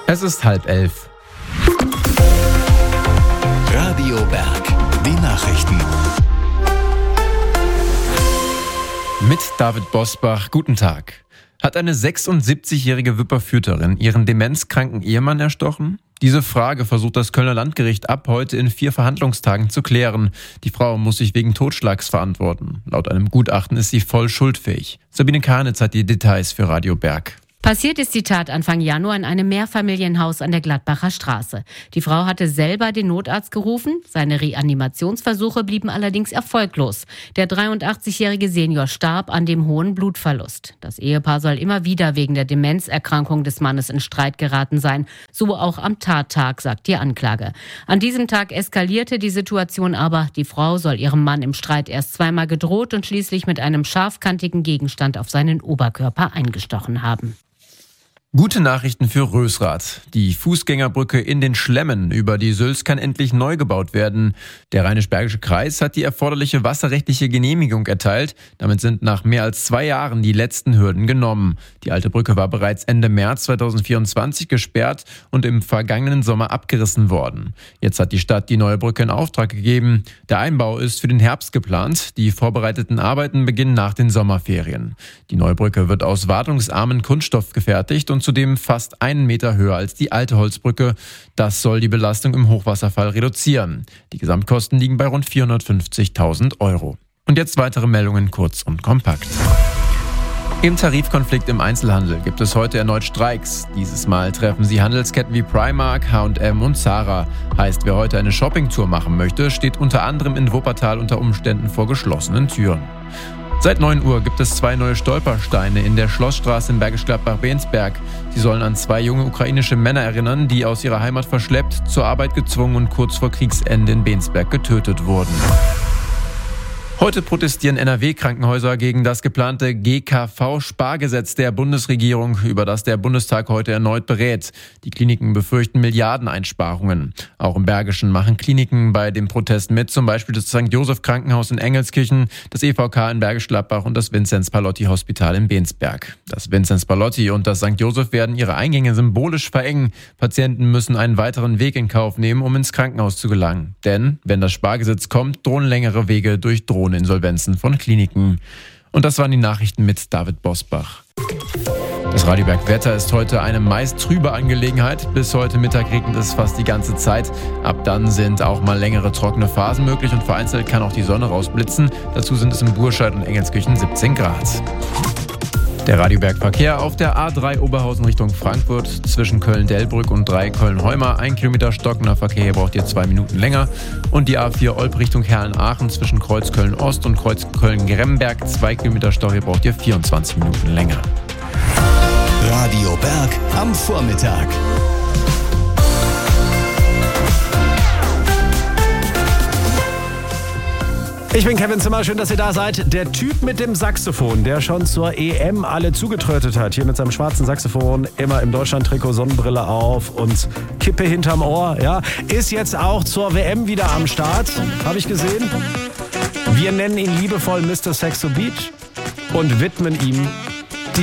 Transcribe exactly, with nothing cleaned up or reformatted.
Es ist halb elf. Radio Berg, die Nachrichten. Mit David Bosbach, guten Tag. Hat eine sechsundsiebzigjährige Wipperfürtherin ihren demenzkranken Ehemann erstochen? Diese Frage versucht das Kölner Landgericht ab heute in vier Verhandlungstagen zu klären. Die Frau muss sich wegen Totschlags verantworten. Laut einem Gutachten ist sie voll schuldfähig. Sabine Karnitz hat die Details für Radio Berg. Passiert ist die Tat Anfang Januar in einem Mehrfamilienhaus an der Gladbacher Straße. Die Frau hatte selber den Notarzt gerufen, seine Reanimationsversuche blieben allerdings erfolglos. Der dreiundachtzigjährige Senior starb an dem hohen Blutverlust. Das Ehepaar soll immer wieder wegen der Demenzerkrankung des Mannes in Streit geraten sein, so auch am Tattag, sagt die Anklage. An diesem Tag eskalierte die Situation aber. Die Frau soll ihrem Mann im Streit erst zweimal gedroht und schließlich mit einem scharfkantigen Gegenstand auf seinen Oberkörper eingestochen haben. Gute Nachrichten für Rösrath. Die Fußgängerbrücke in den Schlemmen über die Sülz kann endlich neu gebaut werden. Der Rheinisch-Bergische Kreis hat die erforderliche wasserrechtliche Genehmigung erteilt. Damit sind nach mehr als zwei Jahren die letzten Hürden genommen. Die alte Brücke war bereits Ende März zweitausendvierundzwanzig gesperrt und im vergangenen Sommer abgerissen worden. Jetzt hat die Stadt die neue Brücke in Auftrag gegeben. Der Einbau ist für den Herbst geplant. Die vorbereiteten Arbeiten beginnen nach den Sommerferien. Die neue Brücke wird aus wartungsarmen Kunststoff gefertigt und zudem fast einen Meter höher als die alte Holzbrücke. Das soll die Belastung im Hochwasserfall reduzieren. Die Gesamtkosten liegen bei rund vierhundertfünfzigtausend Euro. Und jetzt weitere Meldungen kurz und kompakt. Im Tarifkonflikt im Einzelhandel gibt es heute erneut Streiks. Dieses Mal treffen sie Handelsketten wie Primark, H und M und Zara. Heißt, wer heute eine Shoppingtour machen möchte, steht unter anderem in Wuppertal unter Umständen vor geschlossenen Türen. Seit neun Uhr gibt es zwei neue Stolpersteine in der Schlossstraße in Bergisch Gladbach-Bensberg. Sie sollen an zwei junge ukrainische Männer erinnern, die aus ihrer Heimat verschleppt, zur Arbeit gezwungen und kurz vor Kriegsende in Bensberg getötet wurden. Heute protestieren N R W-Krankenhäuser gegen das geplante G K V-Spargesetz der Bundesregierung, über das der Bundestag heute erneut berät. Die Kliniken befürchten Milliardeneinsparungen. Auch im Bergischen machen Kliniken bei dem Protest mit, zum Beispiel das Sankt Joseph Krankenhaus in Engelskirchen, das E V K in Bergisch Gladbach und das Vinzenz-Pallotti-Hospital in Bensberg. Das Vinzenz-Pallotti und das Sankt Joseph werden ihre Eingänge symbolisch verengen. Patienten müssen einen weiteren Weg in Kauf nehmen, um ins Krankenhaus zu gelangen. Denn wenn das Spargesetz kommt, drohen längere Wege durch drohende Insolvenzen von Kliniken. Und das waren die Nachrichten mit David Bosbach. Das Radio Berg Wetter ist heute eine meist trübe Angelegenheit. Bis heute Mittag regnet es fast die ganze Zeit. Ab dann sind auch mal längere trockene Phasen möglich und vereinzelt kann auch die Sonne rausblitzen. Dazu sind es in Burscheid und Engelskirchen siebzehn Grad. Der Radio Berg Verkehr auf der A drei Oberhausen Richtung Frankfurt zwischen Köln-Delbrück und drei Köln-Heumar. Ein Kilometer stockender Verkehr, hier braucht ihr zwei Minuten länger. Und die A vier Olp Richtung Herlen-Aachen zwischen Kreuz Köln-Ost und Kreuz Köln-Gremberg. Zwei Kilometer Stau, hier braucht ihr vierundzwanzig Minuten länger. Radio Berg am Vormittag. Ich bin Kevin Zimmer, schön, dass ihr da seid. Der Typ mit dem Saxophon, der schon zur E M alle zugetrötet hat, hier mit seinem schwarzen Saxophon, immer im Deutschland-Trikot, Sonnenbrille auf und Kippe hinterm Ohr, ja, ist jetzt auch zur W M wieder am Start, habe ich gesehen. Wir nennen ihn liebevoll Mister Saxo Beach und widmen ihm